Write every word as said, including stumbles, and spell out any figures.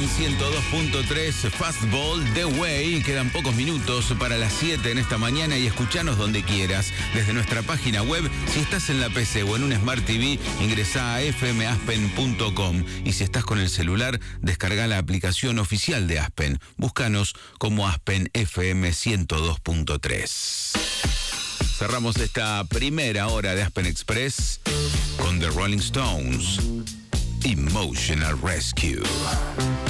Aspen ciento dos punto tres, Fastball The Way. Quedan pocos minutos para las siete en esta mañana y escuchanos donde quieras. Desde nuestra página web, si estás en la P C o en un Smart T V, ingresá a f m aspen punto com. Y si estás con el celular, descarga la aplicación oficial de Aspen. Búscanos como Aspen F M ciento dos punto tres. Cerramos esta primera hora de Aspen Express con The Rolling Stones, Emotional Rescue.